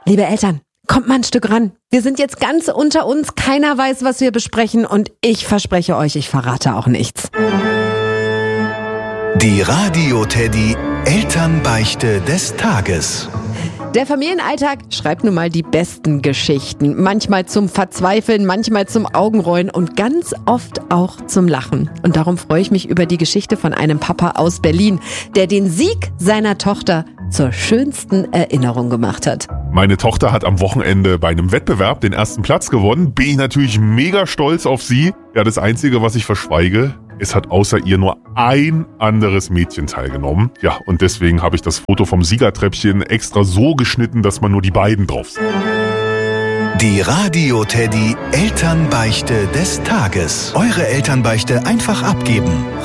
Liebe Eltern, kommt mal ein Stück ran. Wir sind jetzt ganz unter uns, keiner weiß, was wir besprechen und ich verspreche euch, ich verrate auch nichts. Die Radio-Teddy Elternbeichte des Tages. Der Familienalltag schreibt nun mal die besten Geschichten. Manchmal zum Verzweifeln, manchmal zum Augenrollen und ganz oft auch zum Lachen. Und darum freue ich mich über die Geschichte von einem Papa aus Berlin, der den Sieg seiner Tochter zur schönsten Erinnerung gemacht hat. Meine Tochter hat am Wochenende bei einem Wettbewerb den ersten Platz gewonnen. Bin ich natürlich mega stolz auf sie. Ja, das Einzige, was ich verschweige, es hat außer ihr nur ein anderes Mädchen teilgenommen. Ja, und deswegen habe ich das Foto vom Siegertreppchen extra so geschnitten, dass man nur die beiden drauf sieht. Die Radio-Teddy Elternbeichte des Tages. Eure Elternbeichte einfach abgeben.